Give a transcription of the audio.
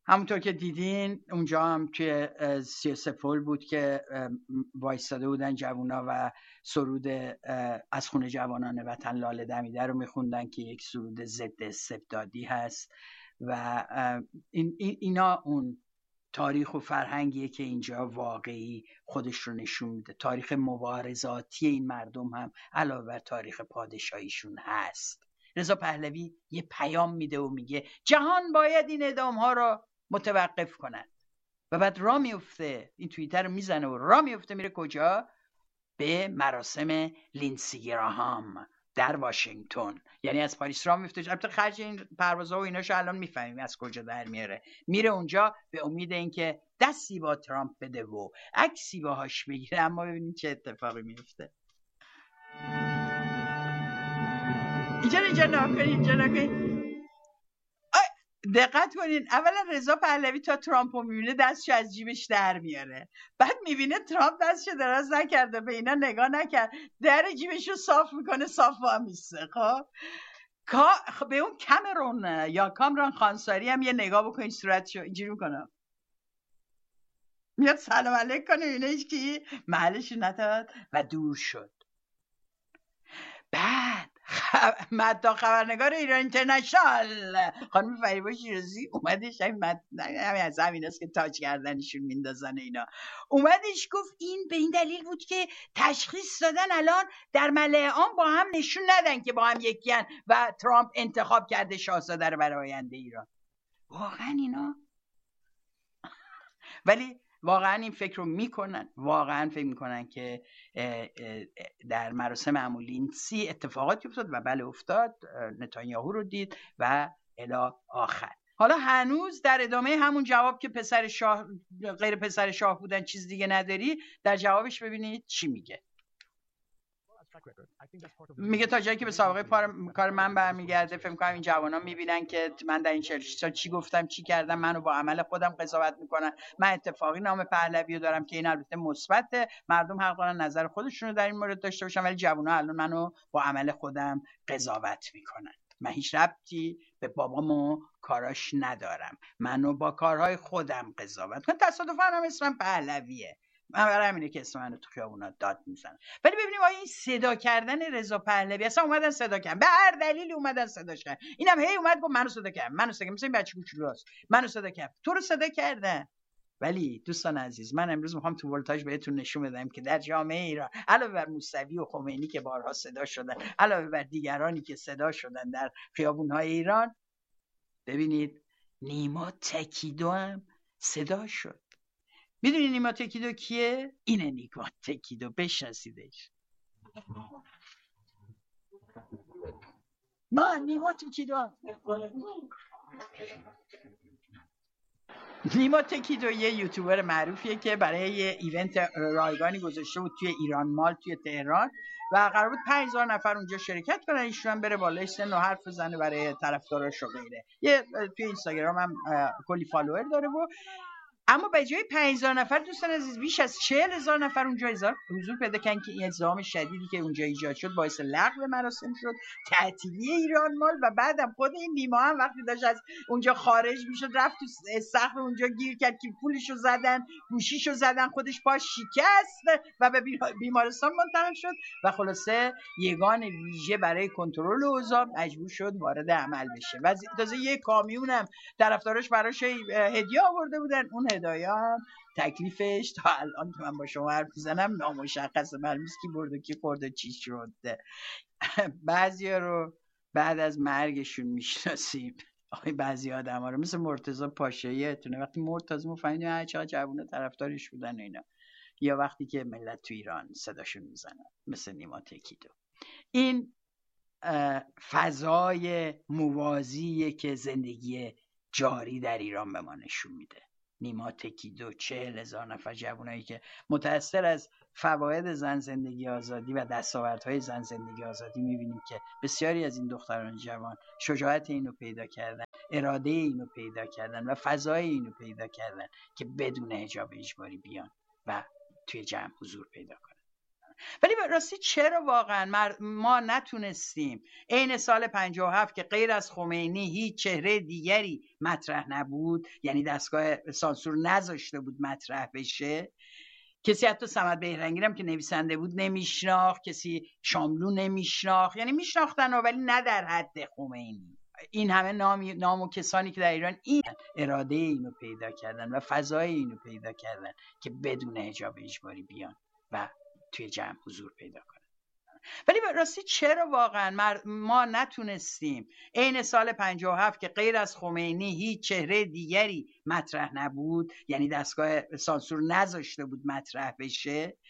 همونطور که دیدین اونجا هم توی 33 پل بود که وایستاده بودن جوونا و سرود از خون جوانان وطن لاله دمیده رو میخوندن که یک سرود ضد استبدادی هست و اینا اون تاریخ و فرهنگیه که اینجا واقعی خودش رو نشون میده. تاریخ مبارزاتی این مردم هم علاوه بر تاریخ پادشاهیشون هست. رضا پهلوی یه پیام میده و میگه جهان باید این اعدام ها رو متوقف کند و بعد راه میفته، این توییتر رو میزنه و راه میفته میره کجا؟ به مراسم لیندسی گراهام در واشنگتن. یعنی از پاریس راه میفته، البته خرج این پروازها و ایناشو الان میفهمیم از کجا در میاره، میره اونجا به امید اینکه دستی با ترامپ بده و عکسی باهاش بگیره. اما ببینید چه اتفاقی میفته. اینجا نکنید. دقت کنین، اولا رضا پهلوی تا ترامپو میبینه دستشو از جیبش در میاره، بعد میبینه ترامپ دستشو دراز نکرده، به اینا نگاه نکرد، در جیبشو صاف میکنه، صاف وامیسته. خب به اون کامرون یا کامران خانساری هم یه نگاه بکنین، صورتشو اینجوری میکنه، میاد سلام علیک کنه، اینه هیچ کی محلش نداد و دور شد. بعد مددا خبرنگار ایران اینترنشنال خانم فریبا شیرازی اومدش، همین از همین است که تاج کردنشون میندازن اینا، اومدش گفت این به این دلیل بود که تشخیص دادن الان در ملأ عام با هم نشون ندن که با هم یکیان و ترامپ انتخاب کرده شاهزاده رو برای آینده ایران. واقعا اینا ولی واقعا این فکر رو میکنن، واقعا فکر میکنن که در مراسم معمولی اتفاقاتی افتاد و بله افتاد، نتانیاهو رو دید و الی آخر. حالا هنوز در ادامه همون جواب که پسر شاه غیر پسر شاه بودن چیز دیگه نداری، در جوابش ببینید چی میگه. میگه تا جایی که به سابقه کار من برمیگرده، فکر می‌کنم این جوانان میبینن که من در این 46 سال چی گفتم چی کردم، منو با عمل خودم قضاوت میکنن. من اتفاقی نام پهلوی رو دارم که این البته مثبته، مردم حق دارن نظر خودشونو در این مورد داشته باشن، ولی جوونا الان منو با عمل خودم قضاوت میکنن. من هیچ ربطی به بابام و کاراش ندارم، منو با کارهای خودم قضاوت کن. تصادفاً هم اسمم پهلویه، من برای همینه که اسم منو تو خیابونا داد میزنن. ولی ببینیم آیا این صدا کردن رضا پهلوی، اصلا اومدن صدا کردن، به هر دلیلی اومدن صداش کردن، اینم هی اومد گفت منو صدا کردن، منو صدا کردن، مثلا این بچه کوچولوست، منو صدا کردن، تو رو صدا کردن. ولی دوستان عزیز، من امروز میخوام تو ولتاژ بهتون نشون بدم که در جامعه ایران علاوه بر موسوی و خمینی که بارها صدا شدن، علاوه بر دیگرانی که صدا شدن در خیابون‌های ایران، ببینید نیما تکیدو هم صدا شد. میدونی نیما تکیدو کیه؟ اینه نیما تکیدو، بشناسیدش. نیما تکیدو یه یوتیوبر معروفیه که برای یه ایونت رایگانی گذاشته بود توی ایران مال توی تهران و قرار بود 5000 نفر اونجا شرکت کنن، ایشون هم بره بالای سن و حرف بزنه برای طرفداراش و غیره. یه توی اینستاگرام هم کلی فالوور داره و اما به جای 5000 نفر دوستان عزیز بیش از 40000 نفر اونجا حضور پیدا کردن که این ازدحام شدیدی که اونجا ایجاد شد باعث لغو مراسم شد، تعطیلی ایران مال. و بعدم خود این نیما هم وقتی داشت از اونجا خارج میشد رفت تو سقف اونجا گیر کرد که پولشو زدن، گوشیشو زدن، خودش پاش شکست و به بیمارستان منتقل شد و خلاصه یگان ویژه برای کنترل اوضاع مجبور شد وارد عمل بشه و تازه یه کامیونم طرفداراش براش هدیه آورده بودن. اون هدایه هم تکلیفش تا الان که من با شما حرف میزنم نامشخصه، معلوم نیست کی برد و کی خورد و چی شد. بعضیا رو بعد از مرگشون میشناسیم، بعضی آدما رو مثل مرتضی پاشایی تونه وقتی مرد تازه مفهمیدیم چقدر جوونه طرفدارش بودن اینا، یا وقتی که ملت تو ایران صداشون میزنن مثل نیما تکیدو. این فضای موازیه که زندگی جاری در ایران به ما نشون میده. نیما تکیدو، 40000 نفر جوانایی که متأثر از فواید زن زندگی آزادی و دستاوردهای زن زندگی آزادی میبینیم که بسیاری از این دختران جوان شجاعت اینو پیدا کردن، اراده اینو پیدا کردن و فضای اینو پیدا کردن که بدون حجاب اجباری بیان و توی جمع حضور پیدا کنن. ولی به راستی چرا واقعا ما نتونستیم عین سال 57 که غیر از خمینی هیچ چهره دیگری مطرح نبود، یعنی دستگاه سانسور نذاشته بود مطرح بشه، کسی حتی صمد بهرنگی هم که نویسنده بود نمیشناخت، کسی شاملو نمیشناخت، یعنی میشناختن ولی نه در حد خمینی. این همه نام و کسانی که در ایران این اراده اینو پیدا کردن و فضای اینو پیدا کردن که بدون حجاب اجباری بیان و توی جمع حضور پیدا کنن. ولی به راستی چرا واقعا ما نتونستیم عین سال 57 که غیر از خمینی هیچ چهره دیگری مطرح نبود، یعنی دستگاه سانسور نذاشته بود مطرح بشه،